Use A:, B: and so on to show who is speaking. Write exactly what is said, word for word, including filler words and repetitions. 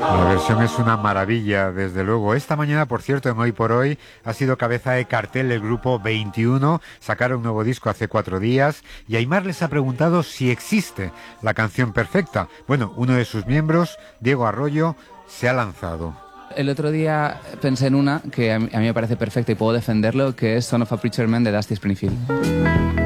A: La versión es una maravilla, desde luego. Esta mañana, por cierto, en Hoy por Hoy, ha sido cabeza de cartel del grupo veintiuno. Sacaron un nuevo disco hace cuatro días y Aimar les ha preguntado si existe la canción perfecta. Bueno, uno de sus miembros, Diego Arroyo, se ha lanzado.
B: El otro día pensé en una que a mí, a mí me parece perfecta y puedo defenderlo, que es Son of a Preacher Man de Dusty Springfield.